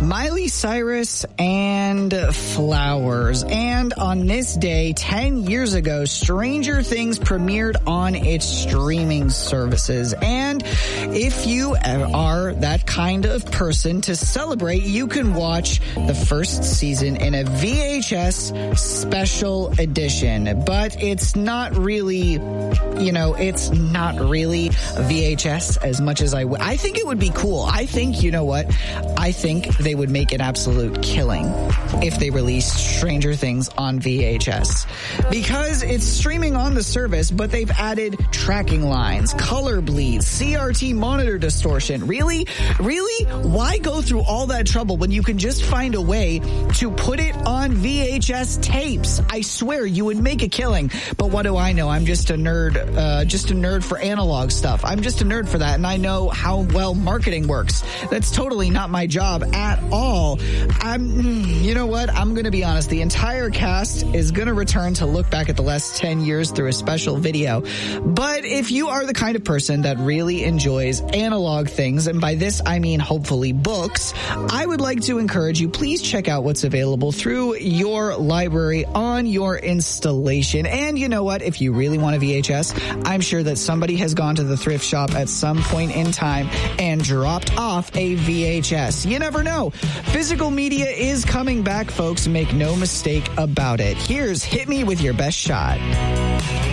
Miley Cyrus and Flowers. And on this day, 10 years ago, Stranger Things premiered on its streaming services. And if you are that kind of person to celebrate, you can watch the first season in a VHS special edition. But it's not really, it's not really a VHS as much as I think it would be cool. I think, I think they would make an absolute killing if they released Stranger Things on VHS. Because it's streaming on the service, but they've added tracking lines, color bleeds, CRT monitor distortion. Really? Why go through all that trouble when you can just find a way to put it on VHS tapes? I swear you would make a killing. But what do I know? I'm just a nerd for analog stuff. I'm just a nerd for that, and I know how well marketing works. That's totally not my job at all. You know what? I'm going to be honest. The entire cast is going to return to look back at the last 10 years through a special video. But if you are the kind of person that really enjoys analog things, and by this I mean hopefully books, I would like to encourage you, please check out what's available through your library on your installation. And you know what? If you really want a VHS, I'm sure that somebody has gone to the thrift shop at some point in time and dropped off a VHS. You never know. Physical media is coming back, folks. Make no mistake about it. Here's Hit Me With Your Best Shot.